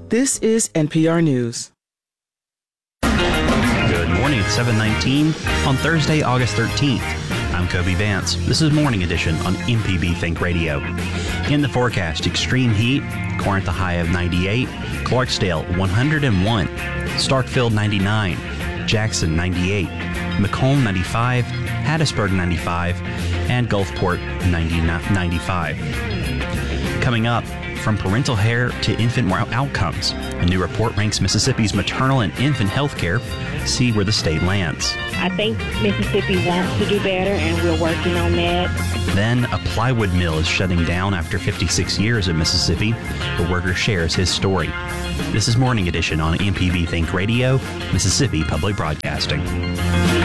This is NPR News. Good morning, it's 7:19 on Thursday, August 13th. I'm Kobe Vance. This is Morning Edition on MPB Think Radio. In the forecast, extreme heat, Corinth a high of 98, Clarksdale 101, Starkville 99, Jackson 98, Macomb 95, Hattiesburg 95, and Gulfport 95. Coming up, from parental hair to infant outcomes, a new report ranks Mississippi's maternal and infant health care. See where the state lands. I think Mississippi wants to do better, and we're working on that. Then, a plywood mill is shutting down after 56 years in Mississippi. The worker shares his story. This is Morning Edition on MPB Think Radio, Mississippi Public Broadcasting.